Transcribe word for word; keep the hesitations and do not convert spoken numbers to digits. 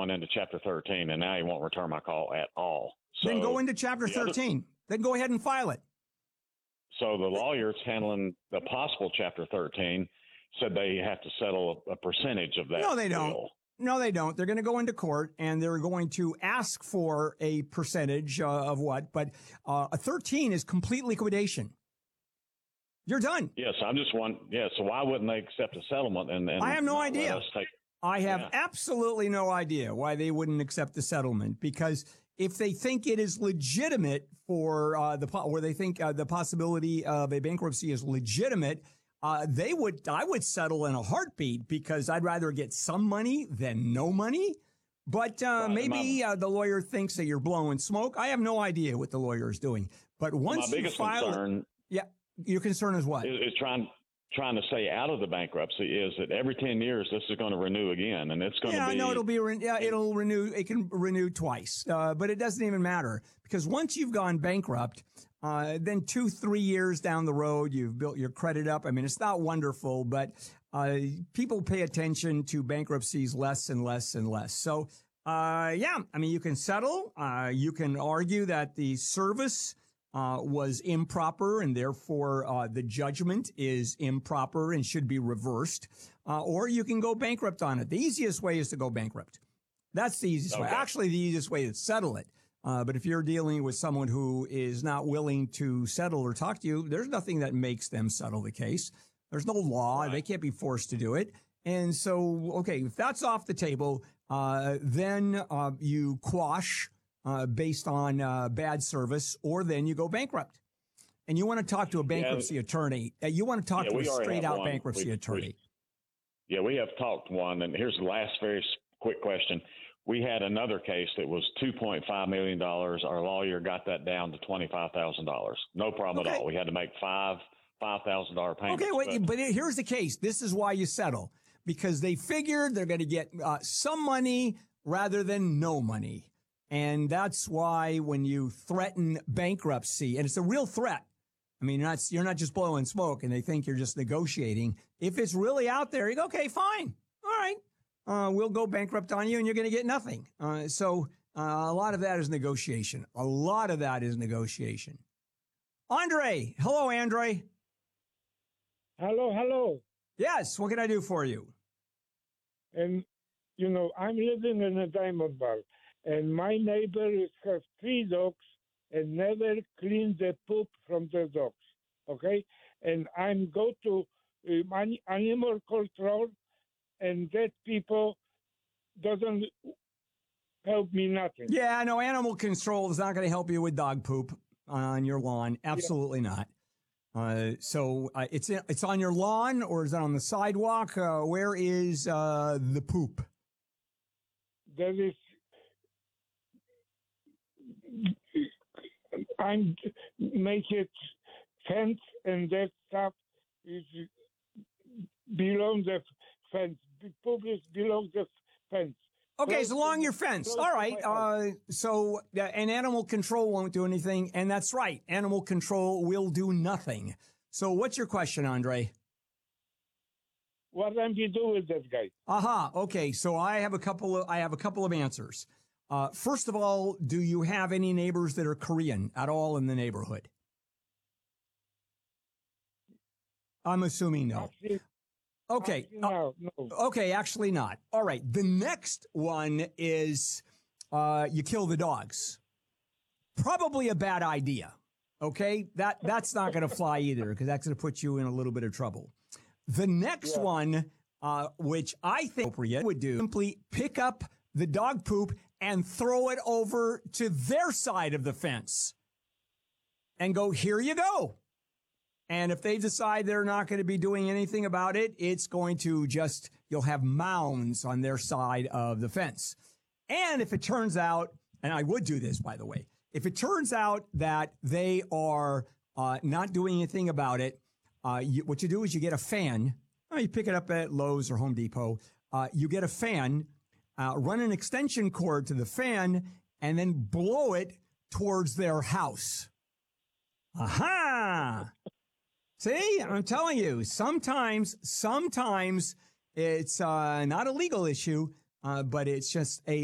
going into Chapter thirteen, and now he won't return my call at all. So then go into Chapter thirteen. Other, then go ahead and file it. So the lawyers handling the possible Chapter thirteen said they have to settle a, a percentage of that. No, they don't. bill. No, they don't. They're going to go into court and they're going to ask for a percentage uh, of what? But uh, a thirteen is complete liquidation. You're done. Yes, I'm just one. Yeah, so why wouldn't they accept a settlement? And, and I have no idea. Take, I have yeah. absolutely no idea why they wouldn't accept the settlement, because if they think it is legitimate for uh, the or they think uh, the possibility of a bankruptcy is legitimate, uh, they would I would settle in a heartbeat, because I'd rather get some money than no money. But uh, right, maybe my, uh, the lawyer thinks that you're blowing smoke. I have no idea what the lawyer is doing. But once my you biggest file, concern, yeah, your concern is what? Is, is trying. trying to stay out of the bankruptcy is that every ten years this is going to renew again, and it's going yeah, to be. Yeah, no, it'll be re- yeah, it'll renew. It can renew twice, uh, but it doesn't even matter, because once you've gone bankrupt, uh, then two, three years down the road, you've built your credit up. I mean, it's not wonderful, but uh, people pay attention to bankruptcies less and less and less. So, uh, yeah, I mean, you can settle. Uh, you can argue that the service Uh, was improper, and therefore uh, the judgment is improper and should be reversed. Uh, or you can go bankrupt on it. The easiest way is to go bankrupt. That's the easiest okay. way. Actually, the easiest way is to settle it. Uh, but if you're dealing with someone who is not willing to settle or talk to you, there's nothing that makes them settle the case. There's no law. Right. They can't be forced to do it. And so, okay, if that's off the table, uh, then uh, you quash Uh, based on uh, bad service, or then you go bankrupt. And you want to talk to a bankruptcy yeah. attorney. Uh, you want to talk yeah, to a straight-out bankruptcy we, attorney. We, yeah, we have talked one, and here's the last very quick question. We had another case that was two point five million dollars. Our lawyer got that down to twenty-five thousand dollars. No problem okay. at all. We had to make five five thousand dollars payments. Okay, wait, but, but here's the case. This is why you settle, because they figured they're going to get uh, some money rather than no money. And that's why when you threaten bankruptcy, and it's a real threat. I mean, you're not, you're not just blowing smoke and they think you're just negotiating. If it's really out there, you go, okay, fine. All right. Uh, we'll go bankrupt on you and you're going to get nothing. Uh, so uh, a lot of that is negotiation. A lot of that is negotiation. Andre. Hello, Andre. Hello, hello. Yes. What can I do for you? And, you know, I'm living in a diamond bar. And my neighbor has three dogs and never clean the poop from the dogs. Okay, and I'm go to uh, animal control, and that people doesn't help me nothing. Yeah, no, animal control is not going to help you with dog poop on your lawn. Absolutely yeah. not. Uh, so uh, it's it's on your lawn, or is it on the sidewalk? Uh, where is uh, the poop? There is. I'm make it fence, and that stuff is below the fence. Public below the fence. Okay, so along your fence. All right. Uh, so uh, and animal control won't do anything, and that's right. Animal control will do nothing. So what's your question, Andre? What am I do with that guy? Aha. Okay. So I have a couple of I have a couple of answers. Uh, first of all, do you have any neighbors that are Korean at all in the neighborhood? I'm assuming no. Actually, okay. Actually, no, no. Uh, okay. Actually not. All right. The next one is, uh, you kill the dogs. Probably a bad idea. Okay. That, that's not going to fly either, because that's going to put you in a little bit of trouble. The next yeah. one, uh, which I think appropriate would do, simply pick up the dog poop and throw it over to their side of the fence and go, here you go. And if they decide they're not going to be doing anything about it, it's going to just, you'll have mounds on their side of the fence. And if it turns out, and I would do this, by the way, if it turns out that they are uh, not doing anything about it, uh, you, what you do is you get a fan. Oh, you pick it up at Lowe's or Home Depot. Uh, you get a fan. Uh, run an extension cord to the fan and then blow it towards their house. Aha! See, I'm telling you, sometimes, sometimes it's uh, not a legal issue, uh, but it's just a